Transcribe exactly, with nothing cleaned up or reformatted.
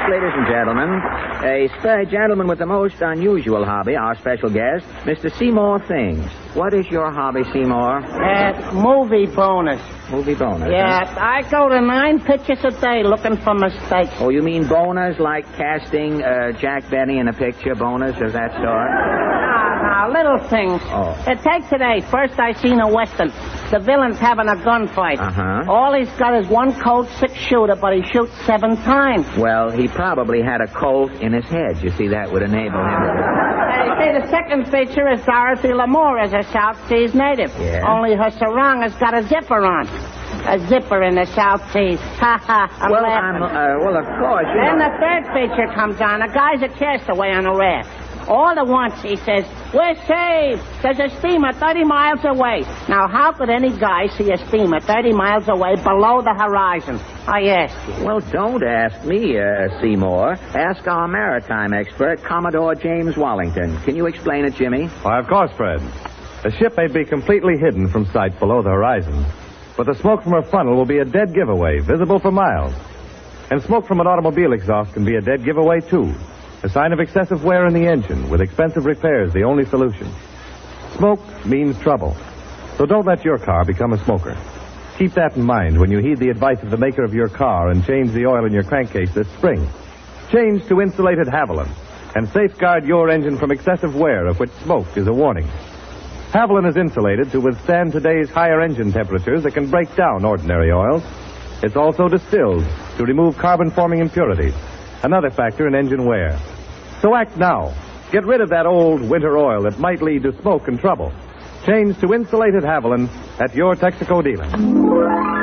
ladies and gentlemen, a sp- gentleman with the most unusual hobby, our special guest, Mister Seymour Things. What is your hobby, Seymour? Uh, movie bonus. Movie bonus. Yeah, Huh? I go to nine pictures a day looking for mistakes. Oh, you mean bonus like casting uh, Jack Benny in a picture, bonus of that sort? Ah, little things. Oh. Uh, take today. First I seen a Western. The villain's having a gunfight. Uh-huh. All he's got is one Colt six-shooter, but he shoots seven times. Well, he probably had a Colt in his head. You see, that would enable him to... Hey, see, the second feature is Dorothy Lamour as a South Seas native. Yeah. Only her sarong has got a zipper on. A zipper in the South Seas. Ha ha, I'm well, laughing. I'm, uh, well, of course, you Then know... the third feature comes on. A guy's a castaway on a raft. All at once, he says, "We're saved. There's a steamer thirty miles away." Now, how could any guy see a steamer thirty miles away below the horizon? I ask you. Well, don't ask me, uh, Seymour. Ask our maritime expert, Commodore James Wallington. Can you explain it, Jimmy? Why, of course, Fred. The ship may be completely hidden from sight below the horizon, but the smoke from her funnel will be a dead giveaway, visible for miles. And smoke from an automobile exhaust can be a dead giveaway, too. A sign of excessive wear in the engine, with expensive repairs the only solution. Smoke means trouble. So don't let your car become a smoker. Keep that in mind when you heed the advice of the maker of your car and change the oil in your crankcase this spring. Change to insulated Haviland and safeguard your engine from excessive wear, of which smoke is a warning. Haviland is insulated to withstand today's higher engine temperatures that can break down ordinary oils. It's also distilled to remove carbon-forming impurities, another factor in engine wear. So act now. Get rid of that old winter oil that might lead to smoke and trouble. Change to insulated Haviland at your Texaco dealer.